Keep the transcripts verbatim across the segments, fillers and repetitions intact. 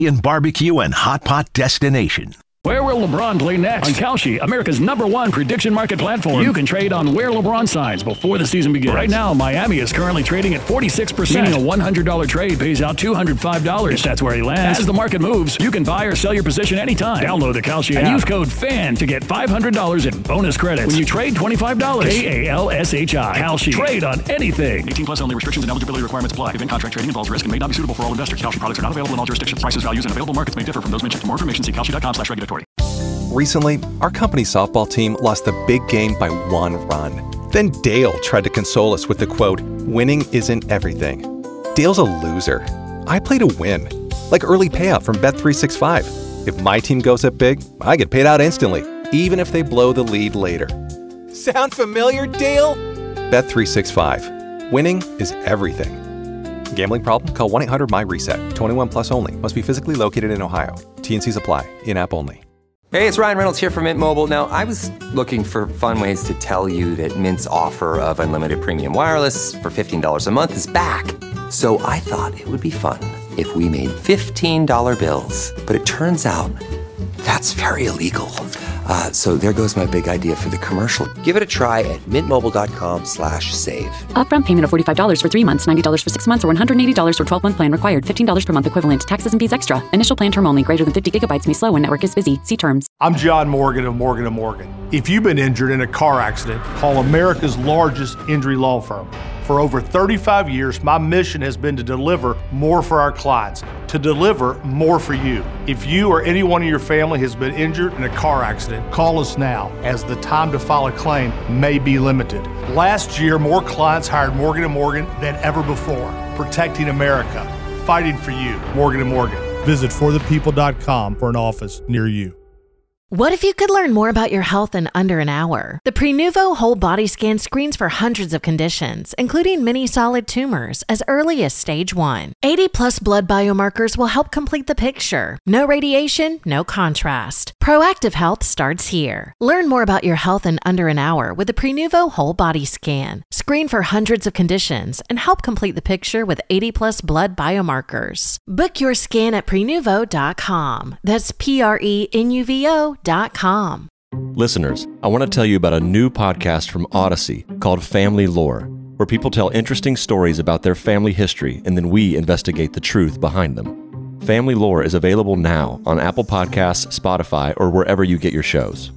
in barbecue and hot pot destination. Where will LeBron play next? On Kalshi, America's number one prediction market platform. You can trade on where LeBron signs before the season begins. Right now, Miami is currently trading at forty-six percent. Meaning a one hundred dollars trade pays out two hundred five dollars. If that's where he lands. As the market moves, you can buy or sell your position anytime. Download the Kalshi app and use code FAN to get five hundred dollars in bonus credits when you trade twenty-five dollars. K A L S H I. Kalshi. Trade on anything. eighteen plus only. Restrictions and eligibility requirements apply. Event contract trading involves risk and may not be suitable for all investors. Kalshi products are not available in all jurisdictions. Prices, values, and available markets may differ from those mentioned. For more information, see kalshi dot com slash regulatory. Recently, our company softball team lost a big game by one run. Then Dale tried to console us with the quote, "Winning isn't everything." Dale's a loser. I play to win. Like early payout from Bet three sixty-five. If my team goes up big, I get paid out instantly, even if they blow the lead later. Sound familiar, Dale? Bet three sixty-five. Winning is everything. Gambling problem? Call one eight hundred M Y reset. twenty-one plus only. Must be physically located in Ohio. T N Cs apply. In-app only. Hey, it's Ryan Reynolds here from Mint Mobile. Now, I was looking for fun ways to tell you that Mint's offer of unlimited premium wireless for fifteen dollars a month is back. So I thought it would be fun if we made fifteen dollar bills. But it turns out that's very illegal. Uh, so there goes my big idea for the commercial. Give it a try at mintmobile.com slash save. Upfront payment of forty-five dollars for three months, ninety dollars for six months, or one hundred eighty dollars for twelve-month plan required. fifteen dollars per month equivalent. Taxes and fees extra. Initial plan term only. Greater than fifty gigabytes may slow when network is busy. See terms. I'm John Morgan of Morgan and Morgan. If you've been injured in a car accident, call America's largest injury law firm. For over thirty-five years, my mission has been to deliver more for our clients, to deliver more for you. If you or anyone in your family has been injured in a car accident, call us now, as the time to file a claim may be limited. Last year, more clients hired Morgan and Morgan than ever before, protecting America, fighting for you. Morgan and Morgan. Visit for the people dot com for an office near you. What if you could learn more about your health in under an hour? The Prenuvo Whole Body Scan screens for hundreds of conditions, including many solid tumors, as early as stage one. eighty plus blood biomarkers will help complete the picture. No radiation, no contrast. Proactive health starts here. Learn more about your health in under an hour with the Prenuvo Whole Body Scan. Screen for hundreds of conditions and help complete the picture with eighty plus blood biomarkers. Book your scan at prenuvo dot com. That's P R E N U V O dot com. Listeners, I want to tell you about a new podcast from Odyssey called Family Lore, where people tell interesting stories about their family history and then we investigate the truth behind them. Family Lore is available now on Apple Podcasts, Spotify, or wherever you get your shows.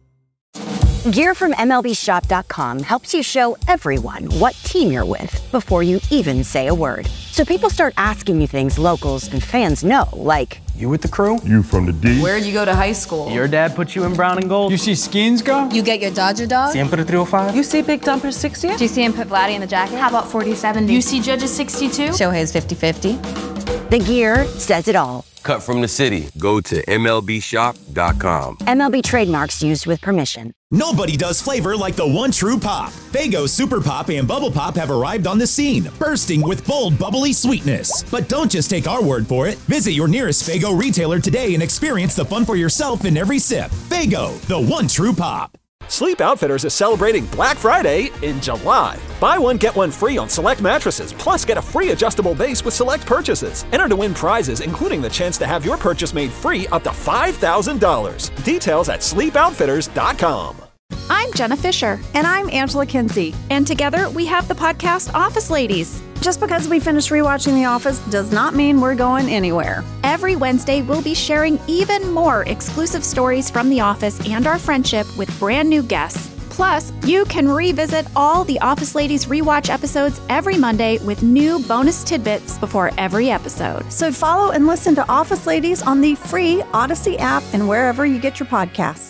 Gear from M L B shop dot com helps you show everyone what team you're with before you even say a word. So people start asking you things locals and fans know, like, you with the crew? You from the D? Where'd you go to high school? Your dad put you in brown and gold? You see Skins go? You get your Dodger dog? Siempre three oh five? You see Big Dumper sixty? Do you see him put Vladdy in the jacket? How about forty seventy? You see Judge's sixty-two? Shohei's fifty fifty? The gear says it all. Cut from the city. Go to M L B shop dot com. M L B trademarks used with permission. Nobody does flavor like the one true pop. Faygo Super Pop and Bubble Pop have arrived on the scene, bursting with bold, bubbly sweetness. But don't just take our word for it. Visit your nearest Faygo retailer today and experience the fun for yourself in every sip. Faygo, the one true pop. Sleep Outfitters is celebrating Black Friday in July. Buy one, get one free on select mattresses, plus get a free adjustable base with select purchases. Enter to win prizes, including the chance to have your purchase made free up to five thousand dollars. Details at sleep outfitters dot com. I'm Jenna Fisher. And I'm Angela Kinsey. And together we have the podcast Office Ladies. Just because we finished rewatching The Office does not mean we're going anywhere. Every Wednesday, we'll be sharing even more exclusive stories from The Office and our friendship with brand new guests. Plus, you can revisit all the Office Ladies rewatch episodes every Monday with new bonus tidbits before every episode. So follow and listen to Office Ladies on the free Odyssey app and wherever you get your podcasts.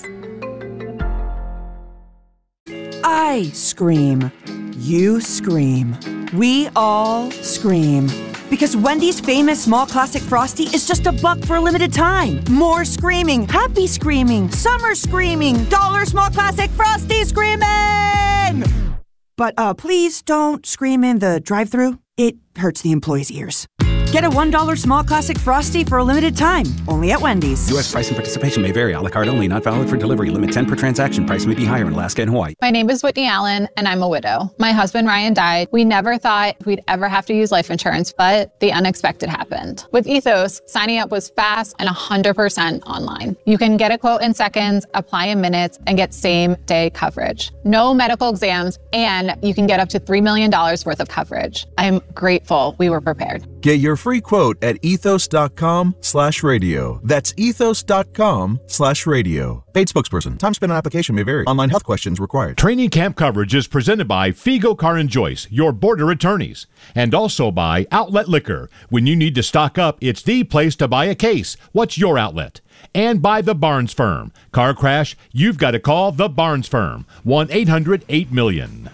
I scream. You scream. We all scream. Because Wendy's famous small classic Frosty is just a buck for a limited time. More screaming, happy screaming, summer screaming, dollar small classic Frosty screaming! But uh, please don't scream in the drive-thru. It hurts the employees' ears. Get a one dollar small classic Frosty for a limited time, only at Wendy's. U S price and participation may vary. A la carte only, not valid for delivery. Limit ten per transaction. Price may be higher in Alaska and Hawaii. My name is Whitney Allen, and I'm a widow. My husband, Ryan, died. We never thought we'd ever have to use life insurance, but the unexpected happened. With Ethos, signing up was fast and one hundred percent online. You can get a quote in seconds, apply in minutes, and get same-day coverage. No medical exams, and you can get up to three million dollars worth of coverage. I'm grateful we were prepared. Get your free quote at ethos.com slash radio. That's ethos.com slash radio. Paid spokesperson. Time spent on application may vary. Online health questions required. Training camp coverage is presented by Figo Car and Joyce, your border attorneys, and also by Outlet Liquor. When you need to stock up, it's the place to buy a case. What's your outlet? And by the Barnes Firm. Car crash, you've got to call the Barnes Firm. one eight hundred eight million.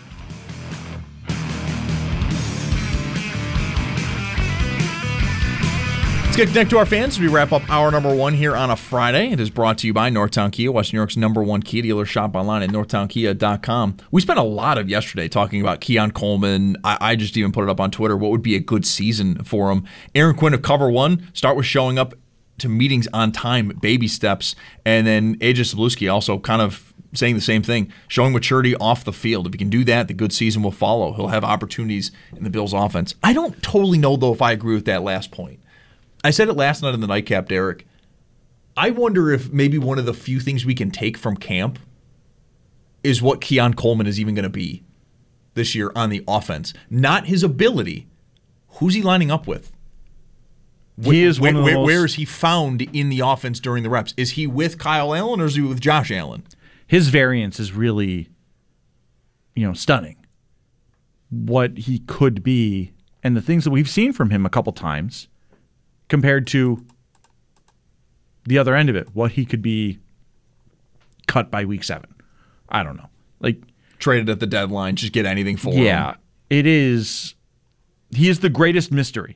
Let's get connected to our fans as we wrap up hour number one here on a Friday. It is brought to you by Northtown Kia, West New York's number one Kia dealer. Shop online at northtown kia dot com. We spent a lot of yesterday talking about Keon Coleman. I, I just even put it up on Twitter. What would be a good season for him? Aaron Quinn of Cover One, start with showing up to meetings on time, baby steps. And then A J Sabluski also kind of saying the same thing, showing maturity off the field. If he can do that, the good season will follow. He'll have opportunities in the Bills' offense. I don't totally know, though, if I agree with that last point. I said it last night in the nightcap, Derek. I wonder if maybe one of the few things we can take from camp is what Keon Coleman is even going to be this year on the offense. Not his ability. Who's he lining up with? He is where, one of the where, most... where is he found in the offense during the reps? Is he with Kyle Allen or is he with Josh Allen? His variance is really, you know, stunning. What he could be and the things that we've seen from him a couple times compared to the other end of it, what he could be cut by week seven. I don't know. Like traded at the deadline, just get anything for him. Yeah, it is. He is the greatest mystery.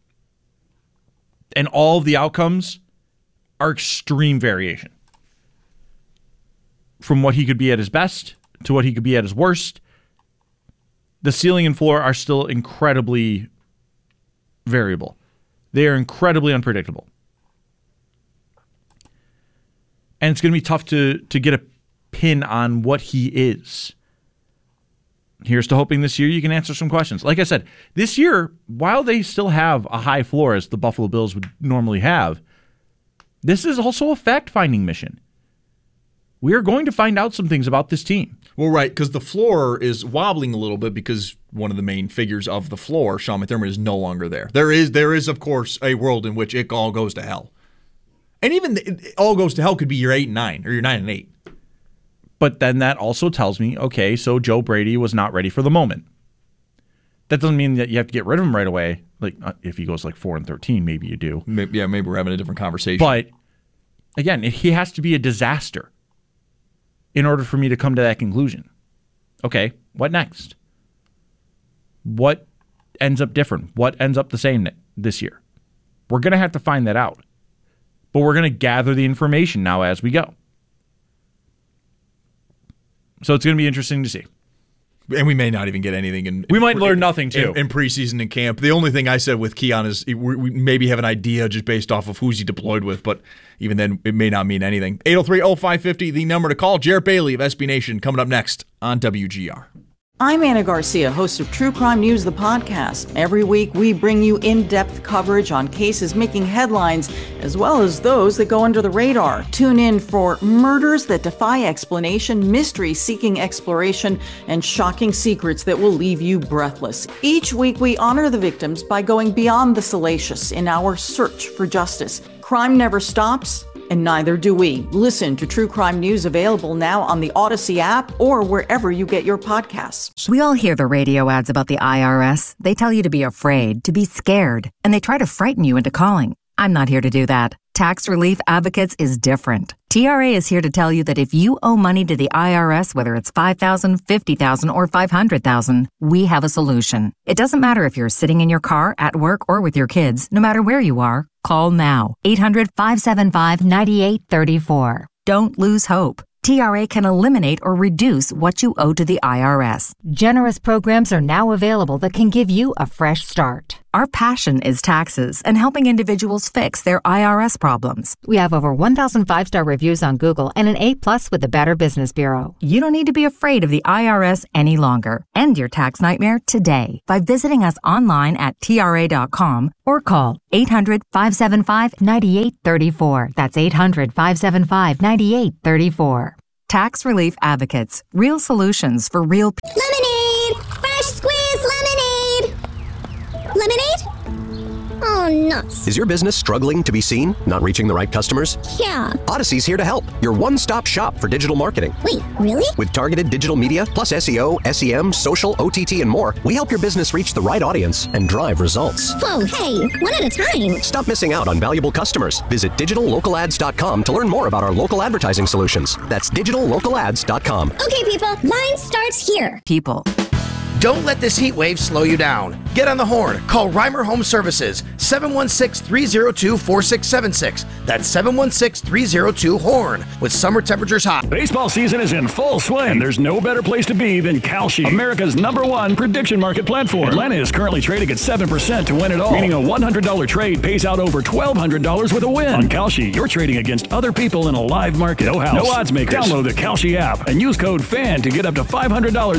And all of the outcomes are extreme variation. From what he could be at his best to what he could be at his worst. The ceiling and floor are still incredibly variable. They are incredibly unpredictable. And it's going to be tough to, to get a pin on what he is. Here's to hoping this year you can answer some questions. Like I said, this year, while they still have a high floor as the Buffalo Bills would normally have, this is also a fact-finding mission. We are going to find out some things about this team. Well, right, because the floor is wobbling a little bit because one of the main figures of the floor, Sean McDermott, is no longer there. There is, there is of course, a world in which it all goes to hell. And even the, it all goes to hell could be your eight and nine or your nine and eight. But then that also tells me, okay, so Joe Brady was not ready for the moment. That doesn't mean that you have to get rid of him right away. Like if he goes like four and thirteen, maybe you do. Maybe, yeah, maybe we're having a different conversation. But again, he has to be a disaster in order for me to come to that conclusion. Okay, what next? What ends up different? What ends up the same this year? We're going to have to find that out. But we're going to gather the information now as we go. So it's going to be interesting to see. And we may not even get anything in. We in might pre- learn nothing too in, in preseason and camp. The only thing I said with Keon is we, we maybe have an idea just based off of who's he deployed with, but even then it may not mean anything. eight oh three oh five fifty, the number to call. Jarrett Bailey of S B Nation coming up next on W G R. I'm Anna Garcia, host of True Crime News, the podcast. Every week, we bring you in-depth coverage on cases making headlines, as well as those that go under the radar. Tune in for murders that defy explanation, mystery seeking exploration, and shocking secrets that will leave you breathless. Each week, we honor the victims by going beyond the salacious in our search for justice. Crime never stops, and neither do we. Listen to True Crime News, available now on the Odyssey app or wherever you get your podcasts. We all hear the radio ads about the I R S. They tell you to be afraid, to be scared, and they try to frighten you into calling. I'm not here to do that. Tax Relief Advocates is different. T R A is here to tell you that if you owe money to the I R S, whether it's five thousand dollars, fifty thousand dollars, or five hundred thousand dollars, we have a solution. It doesn't matter if you're sitting in your car, at work, or with your kids. No matter where you are, call now. eight hundred, five seven five, nine eight three four. Don't lose hope. T R A can eliminate or reduce what you owe to the I R S. Generous programs are now available that can give you a fresh start. Our passion is taxes and helping individuals fix their I R S problems. We have over one thousand five-star reviews on Google and an A plus with the Better Business Bureau. You don't need to be afraid of the I R S any longer. End your tax nightmare today by visiting us online at T R A dot com or call eight hundred, five seven five, nine eight three four. That's eight hundred, five seven five, nine eight three four. Tax Relief Advocates. Real solutions for real people. Lemonade! Fresh squeezed lemonade! Lemonade? Oh, nuts. Is your business struggling to be seen? Not reaching the right customers? Yeah. Odyssey's here to help. Your one-stop shop for digital marketing. Wait, really? With targeted digital media, plus S E O, S E M, social, O T T, and more, we help your business reach the right audience and drive results. Whoa, hey, one at a time. Stop missing out on valuable customers. Visit digital local ads dot com to learn more about our local advertising solutions. That's digital local ads dot com. Okay, people, line starts here. People. Don't let this heat wave slow you down. Get on the horn. Call Reimer Home Services, seven one six, three zero two, four six seven six. That's seven one six, three zero two, HORN. With summer temperatures hot. Baseball season is in full swing. There's no better place to be than Kalshi, America's number one prediction market platform. Atlanta is currently trading at seven percent to win it all, meaning a one hundred dollars trade pays out over twelve hundred dollars with a win. On Kalshi, you're trading against other people in a live market. No house, no odds makers. Download the Kalshi app and use code FAN to get up to five hundred dollars